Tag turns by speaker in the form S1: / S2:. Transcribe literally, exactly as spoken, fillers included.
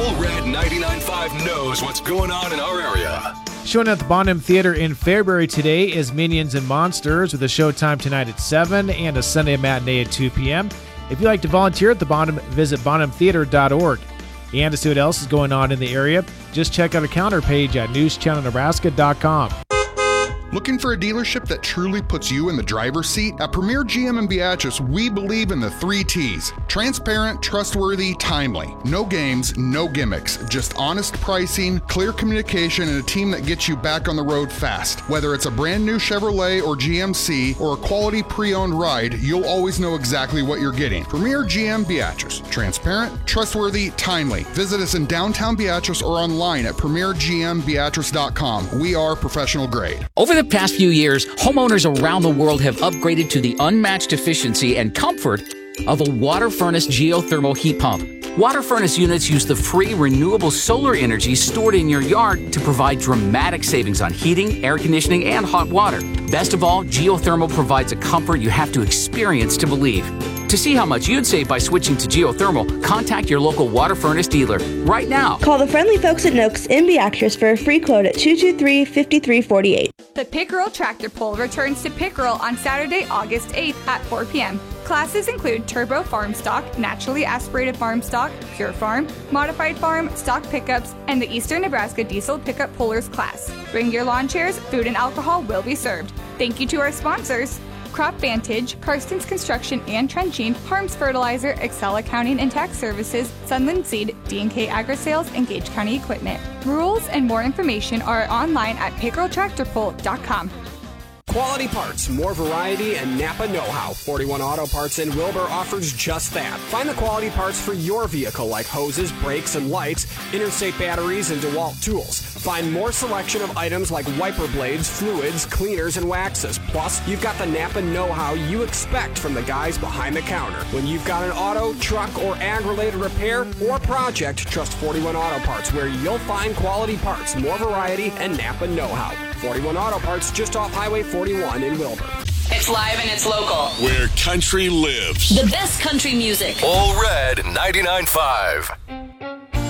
S1: All Red ninety-nine point five knows what's going on in our area.
S2: Showing at the Bonham Theater in Fairbury today is Minions and Monsters with a showtime tonight at seven and a Sunday matinee at two p.m. If you'd like to volunteer at the Bonham, visit bonham theater dot org. And to see what else is going on in the area, just check out our calendar page at news channel nebraska dot com.
S3: Looking for a dealership that truly puts you in the driver's seat? At Premier G M in Beatrice, we believe in the three T's. Transparent, trustworthy, timely. No games, no gimmicks. Just honest pricing, clear communication, and a team that gets you back on the road fast. Whether it's a brand new Chevrolet or G M C or a quality pre-owned ride, you'll always know exactly what you're getting. Premier G M Beatrice. Transparent, trustworthy, timely. Visit us in downtown Beatrice or online at premier g m beatrice dot com. We are professional grade.
S4: Over the past few years, homeowners around the world have upgraded to the unmatched efficiency and comfort of a water furnace geothermal heat pump. Water furnace units use the free renewable solar energy stored in your yard to provide dramatic savings on heating, air conditioning, and hot water. Best of all, geothermal provides a comfort you have to experience to believe. To see how much you'd save by switching to geothermal, contact your local water furnace dealer right now.
S5: Call the friendly folks at Noakes in Beatrice for a free quote at two two three, five three four eight.
S6: The Pickerel Tractor Pull returns to Pickerel on Saturday, August eighth at four p.m. Classes include Turbo Farm Stock, Naturally Aspirated Farm Stock, Pure Farm, Modified Farm, Stock Pickups, and the Eastern Nebraska Diesel Pickup Pullers class. Bring your lawn chairs, food and alcohol will be served. Thank you to our sponsors: Crop Vantage, Karstens Construction and Trenching, Harms Fertilizer, Excel Accounting and Tax Services, Sunland Seed, D and K Agri Sales, and Gage County Equipment. Rules and more information are online at pickerel tractor pull dot com.
S7: Quality parts, more variety, and Napa know-how. forty-one Auto Parts in Wilbur offers just that. Find the quality parts for your vehicle like hoses, brakes, and lights, Interstate batteries, and DeWalt tools. Find more selection of items like wiper blades, fluids, cleaners, and waxes. Plus, you've got the Napa know-how you expect from the guys behind the counter. When you've got an auto, truck, or ag-related repair or project, trust forty-one Auto Parts, where you'll find quality parts, more variety, and Napa know-how. forty-one Auto Parts, just off Highway forty-one in Wilbur.
S8: It's live and it's local.
S1: Where country lives.
S8: The best country music.
S1: All Red ninety-nine point five.